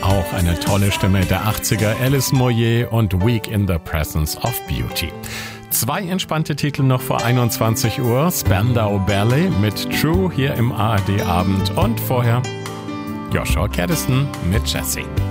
auch eine tolle Stimme der 80er, Alice Moyer und Weak in the Presence of Beauty. 2 entspannte Titel noch vor 21 Uhr. Spandau Ballet mit True hier im ARD Abend und vorher Joshua Caddison mit Jessie.